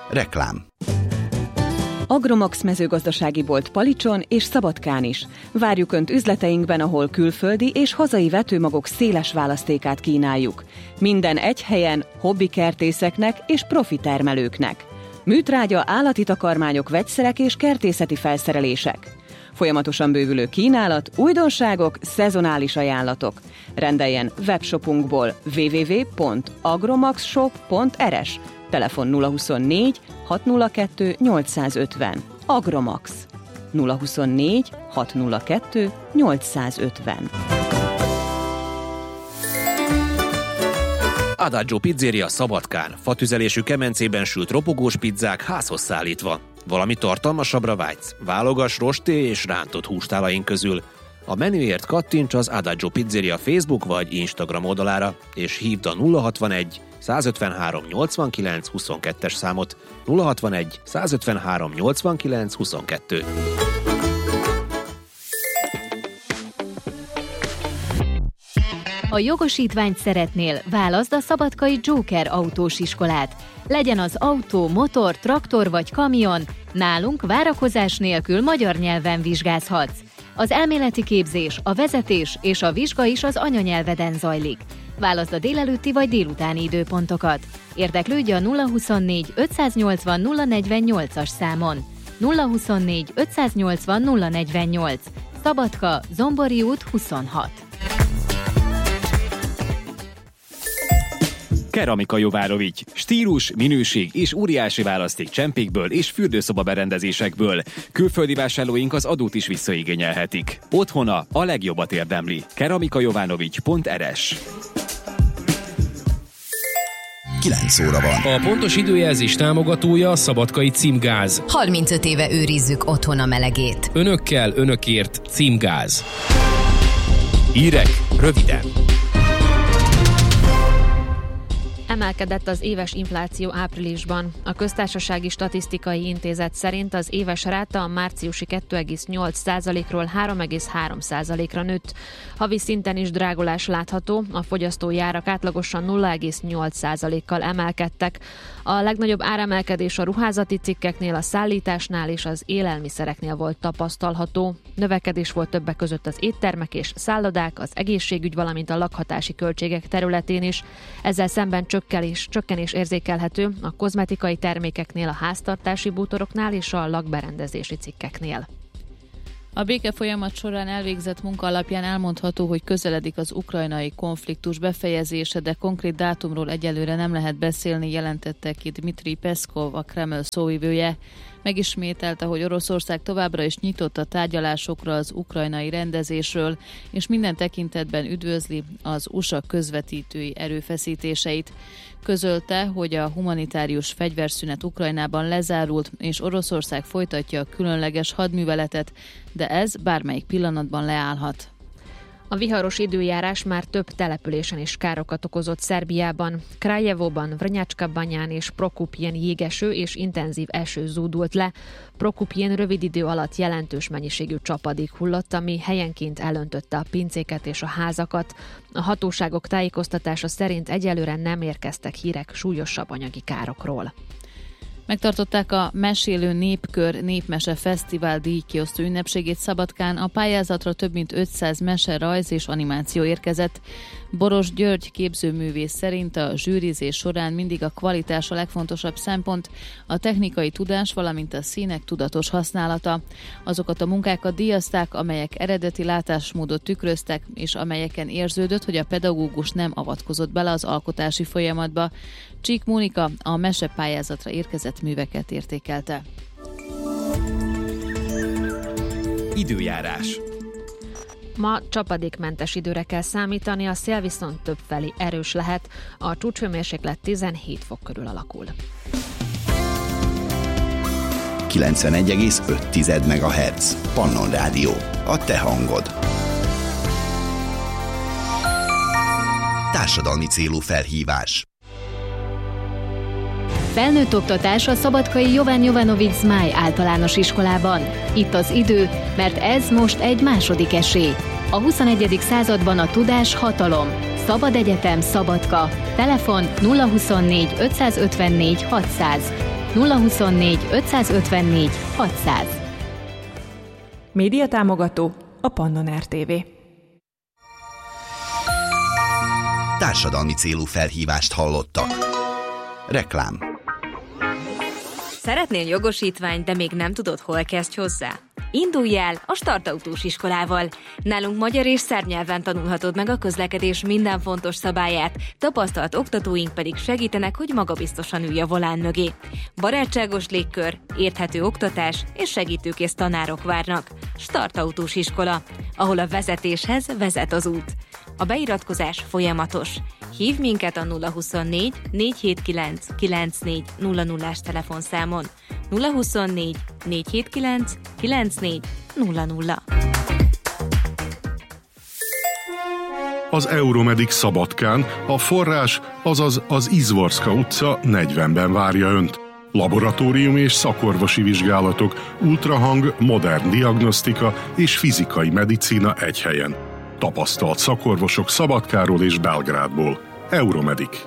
Reklám. Agromax mezőgazdasági bolt Palicson és Szabadkán is. Várjuk Önt üzleteinkben, ahol külföldi és hazai vetőmagok széles választékát kínáljuk. Minden egy helyen, hobbikertészeknek és profi termelőknek. Műtrágya, állati takarmányok, vegyszerek és kertészeti felszerelések. Folyamatosan bővülő kínálat, újdonságok, szezonális ajánlatok. Rendeljen webshopunkból www.agromaxshop.rs, telefon 024 602 850. Agromax 024 602 850. Adagio Pizzeria Szabadkán. Fatüzelésű kemencében sült ropogós pizzák házhoz szállítva. Valami tartalmasabbra vágysz? Válogass rosté és rántott hústálaink közül. A menüért kattints az Adagio Pizzeria Facebook vagy Instagram oldalára, és hívd a 061 153 89 22-es számot. 061 153 89 22. Ha jogosítványt szeretnél, válaszd a szabadkai Joker autós iskolát. Legyen az autó, motor, traktor vagy kamion, nálunk várakozás nélkül magyar nyelven vizsgázhatsz. Az elméleti képzés, a vezetés és a vizsga is az anyanyelveden zajlik. Válaszd a délelőtti vagy délutáni időpontokat. Érdeklődj a 024 580 048-as számon. 024 580 048. Szabadka, Zombori út 26. Keramika Jovárovics. Stílus, minőség és óriási választék csempékből és fürdőszoba berendezésekből. Külföldi vásárlóink az adót is visszaigényelhetik. Otthona a legjobbat érdemli. keramikajovanovics.rs. 9 óra van. A pontos időjelzés támogatója a Szabadkai Címgáz. 35 éve őrizzük otthon a melegét. Önökkel, önökért Címgáz. Hírek röviden. Emelkedett az éves infláció áprilisban. A Köztársasági Statisztikai Intézet szerint az éves ráta a márciusi 2,8%-ról 3,3%-ra nőtt. Havi szinten is drágulás látható, a fogyasztói árak átlagosan 0,8%-kal emelkedtek. A legnagyobb áremelkedés a ruházati cikkeknél, a szállításnál és az élelmiszereknél volt tapasztalható. Növekedés volt többek között az éttermek és szállodák, az egészségügy, valamint a lakhatási költségek területén is. Ezzel szemben csökkenés érzékelhető a kozmetikai termékeknél, a háztartási bútoroknál és a lakberendezési cikkeknél. A békefolyamat során elvégzett munka alapján elmondható, hogy közeledik az ukrajnai konfliktus befejezése, de konkrét dátumról egyelőre nem lehet beszélni, jelentette ki Dmitry Peszkov, a Kreml szóvivője. Megismételte, hogy Oroszország továbbra is nyitott a tárgyalásokra az ukrajnai rendezésről, és minden tekintetben üdvözli az USA közvetítői erőfeszítéseit. Közölte, hogy a humanitárius fegyverszünet Ukrajnában lezárult, és Oroszország folytatja a különleges hadműveletet, de ez bármelyik pillanatban leállhat. A viharos időjárás már több településen is károkat okozott Szerbiában. Krajevóban, Vrnjačka-Banyán és Prokupjén jégeső és intenzív eső zúdult le. Prokupjén rövid idő alatt jelentős mennyiségű csapadék hullott, ami helyenként elöntötte a pincéket és a házakat. A hatóságok tájékoztatása szerint egyelőre nem érkeztek hírek súlyosabb anyagi károkról. Megtartották a Mesélő Népkör Népmese Fesztivál díjkiosztó ünnepségét Szabadkán. A pályázatra több mint 500 mese, rajz és animáció érkezett. Boros György képzőművész szerint a zsűrizés során mindig a kvalitás a legfontosabb szempont, a technikai tudás, valamint a színek tudatos használata. Azokat a munkákat díjazták, amelyek eredeti látásmódot tükröztek, és amelyeken érződött, hogy a pedagógus nem avatkozott bele az alkotási folyamatba. Csík Mónika a mesepályázatra érkezett műveket értékelte. Időjárás. Ma csapadékmentes időre kell számítani, a szél viszont többfelé erős lehet, a csúcshőmérséklet 17 fok körül alakul. 91,5 MHz. Pannon Rádió. A te hangod. Társadalmi célú felhívás. Felnőtt oktatás a szabadkai Jovan Jovanovics Zmáj általános iskolában. Itt az idő, mert ez most egy második esély. A 21. században a tudás hatalom. Szabad Egyetem Szabadka. Telefon 024 554 600. 024 554 600. Média támogató a Pannon RTV. Társadalmi célú felhívást hallottak. Reklám. Szeretnél jogosítványt, de még nem tudod, hol kezdj hozzá? Indulj el a Startautós iskolával. Nálunk magyar és szerb nyelven tanulhatod meg a közlekedés minden fontos szabályát, tapasztalt oktatóink pedig segítenek, hogy magabiztosan ülj a volán mögé. Barátságos légkör, érthető oktatás és segítőkész tanárok várnak. Startautós iskola, ahol a vezetéshez vezet az út. A beiratkozás folyamatos. Hívd minket a 024 479 9400-as telefonszámon. 024 479 9400. Az Euromedic Szabadkán a forrás, azaz az Izvorska utca 40-ben várja Önt. Laboratórium és szakorvosi vizsgálatok, ultrahang, modern diagnosztika és fizikai medicína egy helyen. Tapasztalt szakorvosok Szabadkáról és Belgrádból. Euromedic.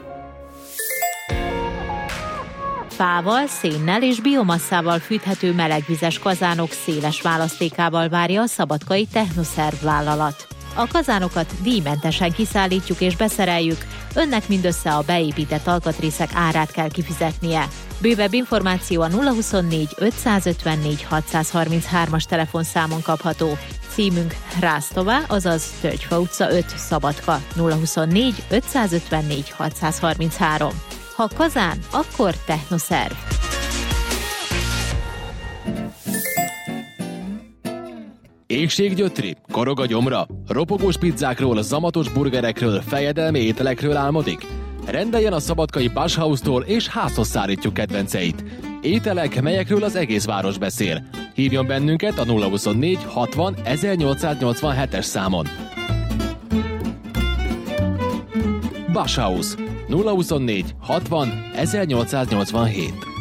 Fával, szénnel és biomasszával fűthető melegvizes kazánok széles választékával várja a szabadkai Technoszerv vállalat. A kazánokat díjmentesen kiszállítjuk és beszereljük, önnek mindössze a beépített alkatrészek árát kell kifizetnie. Bővebb információ a 024 554 633-as telefonszámon kapható. Címünk Rásztová, azaz Tölgyfa utca 5, Szabadka, 024 554 633. Ha kazán, akkor Technoszerv. Éhséggyötri, korog a gyomra, ropogós pizzákról, zamatos burgerekről, fejedelmi ételekről álmodik? Rendeljen a szabadkai Bauhaustól és házhoz szállítjuk kedvenceit. Ételek, melyekről az egész város beszél. Hívjon bennünket a 024 60 1887-es számon. Bauhaus 024 60 1887.